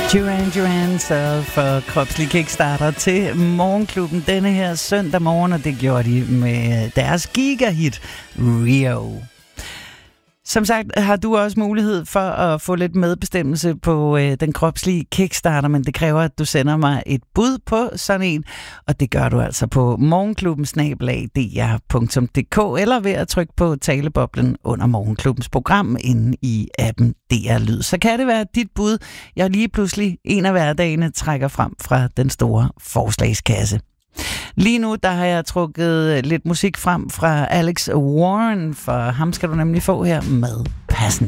Duran sørgede for kropslig kickstarter til Morgenklubben denne her søndag morgen, og det gjorde de med deres gigahit Rio. Som sagt har du også mulighed for at få lidt medbestemmelse på den kropslige kickstarter, men det kræver, at du sender mig et bud på sådan en, og det gør du altså på morgenklubben@dr.dk eller ved at trykke på taleboblen under Morgenklubbens program inde i appen DR Lyd. Så kan det være dit bud, jeg lige pludselig en af hverdagene trækker frem fra den store forslagskasse. Lige nu, der har jeg trukket lidt musik frem fra Alex Warren, for ham skal du nemlig få her med Passenger.